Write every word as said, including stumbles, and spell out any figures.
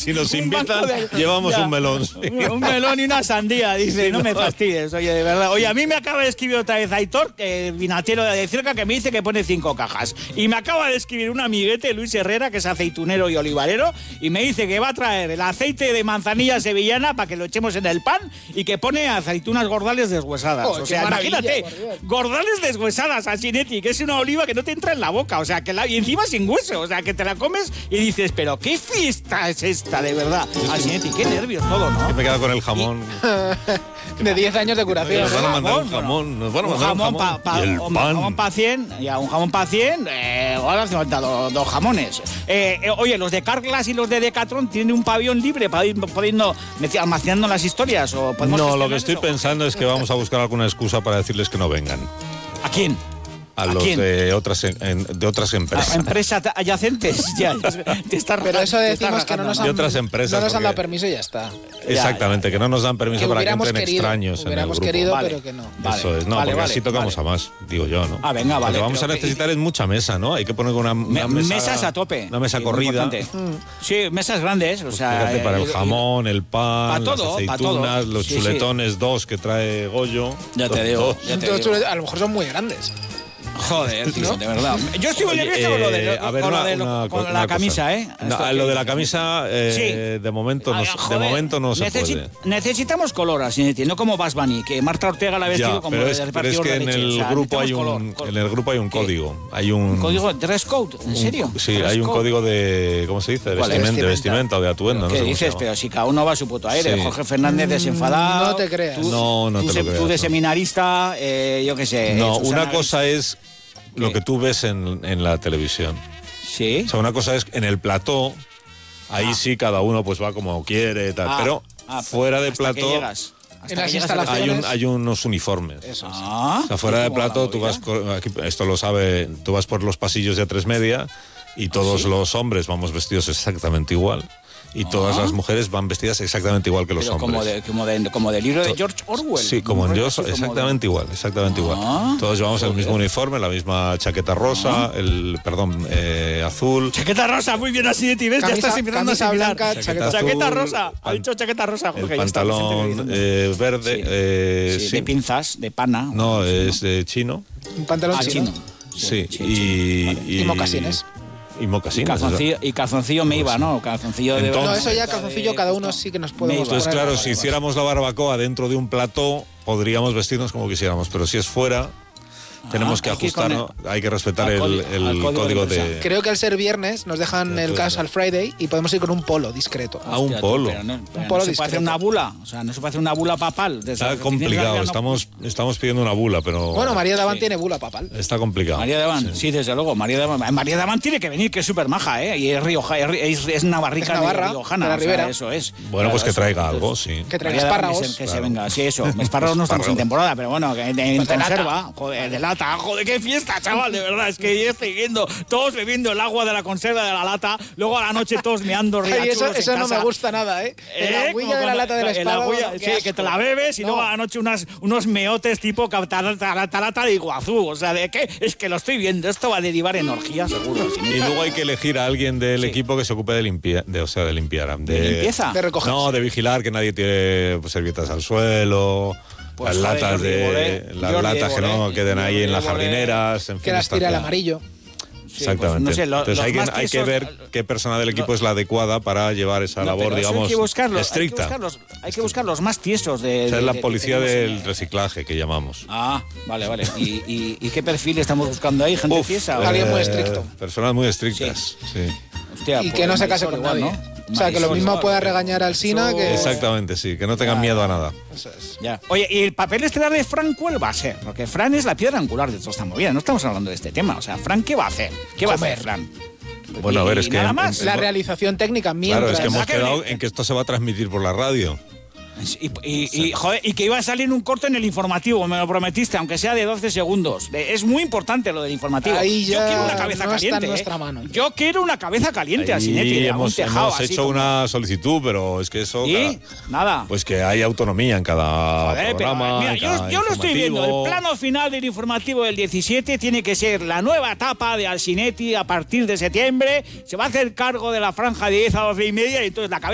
si nos Un invitan, banco de- llevamos ya. un melón. Sí. Un melón y una sandía, dice, Sí, no, no. me fastidies, oye, de verdad. Oye, a mí me acaba de escribir otra vez Aitor, eh, vinatero de cerca, que me dice que pone cinco cajas. Y me acaba de escribir un amiguete, Luis Herrera, que es aceitunero y olivarero, y me dice que va a traer el aceite de manzanilla sevillana para que lo echemos en el pan y que pone aceitunas gordales deshuesadas. Oh, o qué sea, maravilla, imagínate, por Dios. gordales deshuesadas, Asinetti, que es una oliva que no te entra en la boca, o sea, que la, y encima sin hueso, o sea, que te la comes y dices, pero qué fiesta es esta, de verdad. Asinetti, qué nervios todo, ¿no? Que me queda con el jamón. De diez años de curación. Nos van a mandar un Jamón, jamón. Nos van a Un mandar un jamón jamón. para Y el pan. jamón pa cien, ya, un jamón para cien, eh, ahora hace falta dos, dos jamones. Eh, eh, oye, los de Carglass y los de Decathlon tienen un pabellón libre para ir pudiendo, meti- almacenando las historias. O podemos No, lo gestionar que estoy eso? pensando es que vamos a buscar alguna excusa para decirles que no vengan. ¿A quién? A, ¿A los quién? de otras, en- en- de otras ¿A empresas. empresas adyacentes? Ya, te estás Pero eso te estás decimos que no nos rajando. han, De otras empresas, no nos han dado porque- permiso y ya está. Exactamente, que no nos dan permiso Que para que hubiéramos entren querido, extraños en el hubiéramos grupo. querido, Vale. pero que no. Vale, Eso es, no, vale, porque vale, así tocamos vale. a más, digo yo, ¿no? Ah, venga, vale, Lo que vamos pero a que- necesitar es mucha mesa, ¿no? Hay que poner una, Me- una mesa, mesas a tope. Una mesa Sí, muy corrida. importante. Sí, mesas grandes, o sea... Fíjate, para eh, el eh, jamón, el pan, pa' todo, las pa' todo. aceitunas, los Sí, sí. chuletones dos que trae Goyo. Ya te Dos, digo, dos. ya te Entonces, digo. a lo mejor son muy grandes. Joder, tío, de verdad. Yo estoy muy Oye, nervioso con lo de, eh, a ver, con lo una- de- una con co- la una camisa, cosa. ¿eh? No, Esto lo que- de la camisa, eh, Sí. de momento no, Ah, de joder, momento no se necesi- puede. Necesitamos color, así, no como Bas Bunny, que Marta Ortega la ha vestido Ya, como pero de es, pero es repartidor que de en leche, el o sea, grupo hay necesitamos un color. en el grupo hay un ¿Qué? código, hay un ¿Código dress code? ¿En serio? Sí, Dress hay un code. código de ¿cómo se dice? De ¿Cuál es? vestimenta, de Vestimenta. vestimenta o de atuendo, no ¿Qué sé cómo se dices? llama. Pero si cada uno va a su puto aire. Sí. Jorge Fernández desenfadado. no te creas. Tú, No, no tú te se- lo creas, Tú de no. seminarista, eh, yo qué sé. No, Susana- una cosa es lo ¿Qué? que tú ves en, en la televisión. Sí. O sea, una cosa es en el plató, ahí Ah. sí cada uno pues va como quiere, tal, Ah, pero ah, fuera de hasta que plató llegas. Hasta En las que llegas a la- hay, un, instalaciones. hay unos uniformes. Eso es. Ah, O sea, fuera de ¿cómo va la plató, tú movida? vas, co- aquí, esto lo sabe, tú vas por los pasillos de A tres Media y todos ¿sí? los hombres vamos vestidos exactamente igual y todas Ah. las mujeres van vestidas exactamente igual que los Pero hombres. como, de, como, de, como del libro de To- George Orwell. Sí, como en Un rollo Dios, así como de- exactamente igual, exactamente Ah, igual. Todos llevamos el joder. mismo uniforme, la misma chaqueta rosa, el, perdón, eh, azul. Chaqueta rosa, muy bien así de ti, ¿ves? ya Camisa- estás empezando a camisa asimilar. blanca, chaqueta chaqueta azul, rosa. Ha pan- dicho chaqueta rosa, El Jorge. ya está, pantalón gente eh, verde, Sí. eh, sí, sí. de pinzas, de pana. No, Sí, es de chino. Un pantalón Ah, chino. chino. Sí, sí, y, Vale. Y mocasines. Y Y mocasines. calzoncillo, y calzoncillo me iba, ¿no? Calzoncillo de... Entonces- No, eso ya calzoncillo cada uno sí que nos podemos Me- Entonces, poner. claro, Vale, si vale. hiciéramos la barbacoa dentro de un plató, podríamos vestirnos como quisiéramos, pero si es fuera, tenemos que hay que ir con ajustarnos, hay que respetar al el, código- el al código código de de... empresa. Creo que al ser viernes nos dejan el casual Friday y podemos ir con un polo discreto. A un Hostia, tú, polo. pero no, pero no polo se puede hacer discreto. una bula, o sea, no se puede hacer una bula papal. de esas Está oficinas complicado, de no- estamos, estamos pidiendo una bula, pero Bueno, María Daván Sí. tiene bula papal. está complicado. María Daván, sí. desde luego. María Daván, María Daván tiene que venir, que es súper maja, ¿eh? Y es rioja, es, es, es navarrica, Es navarra, de riojana, de la o sea, Ribera. eso es. Bueno, pues que eso, traiga eso algo, es. sí. Que traiga María Daván, espárragos. Que se, que se Claro. venga, sí, eso. Espárragos no estamos en Espárragos. temporada, pero bueno, que en, en Pues de lata. conserva, joder, de lata, joder, qué fiesta, chaval, de verdad. Es que yo estoy viendo todos bebiendo el agua de la conserva de la lata, luego a la noche todos meando Ay, riachuelos eso eso en no casa. me gusta nada, ¿eh? ¿Eh? El agüilla Como de la cuando- lata del el espárrago. agüilla, qué sí, que te asco. la bebes y No. luego a la noche unas, unos meotes tipo tarata de Iguazú. O sea, ¿de qué? Es que lo estoy viendo. Esto va a derivar en orgía, seguro. sin Y duda. luego hay que elegir a alguien del Sí. equipo que se ocupe de limpiar, de, o sea, de limpiar. De, ¿De limpieza? De recoger. No, de vigilar que nadie tire pues, servietas al suelo, Pues, las joder, latas Jordi de Bolet, las Jordi latas que no Bolet, queden ahí en las Jordi Bolet. jardineras, en fin, Que las estas tira el cosas. amarillo. Sí, Exactamente. pues, no sé, lo- Entonces los hay que, más hay que tiesos- ver qué persona del equipo es la adecuada para llevar esa No, labor, pero eso digamos, hay que buscarlo, estricta. Hay que buscar los, hay que buscar los más tiesos de. Esa de- es la de- que policía tenemos en del el- reciclaje que llamamos. Ah, vale, vale. ¿Y, y, y qué perfil estamos buscando ahí? ¿Gente Uf, tiesa? o- Alguien muy eh, estricto. Personas muy estrictas, sí. Hostia, Y pues que no se case Marisol con igual, nadie. ¿no? O sea, que lo Marisol mismo igual. pueda regañar al Sina que... Exactamente, sí, que no tengan Ah. miedo a nada. Eso es. Ya. Oye, ¿y el papel estelar de Fran cuál va a ser? Porque Fran es la piedra angular de toda esta movida. No estamos hablando de este tema. O sea, Fran, ¿qué va a hacer? ¿Qué va a Comer. hacer Fran? Bueno, a ver, ¿Y es que nada en- más? en- La realización técnica Claro, mientras... es que hemos ¿A qué quedado viene? en que esto se va a transmitir por la radio. Y, y- y, joder, y que iba a salir un corto en el informativo, me lo prometiste, aunque sea de doce segundos. De- Es muy importante lo del informativo. Ahí Yo ya quiero una cabeza no está en caliente. nuestra ¿eh? mano. Yo quiero una cabeza caliente, así Y un hemos, tejado hemos así hecho como- una solicitud, pero es que eso... ¿Y? cada- Nada. Pues que hay autonomía en cada Joder, pero, programa. mira, en yo, cada yo lo estoy viendo. El informativo. plano final del informativo del diecisiete tiene que ser la nueva etapa de Alsinetti a partir de septiembre. Se va a hacer cargo de la franja de diez a doce y media y entonces la cabeza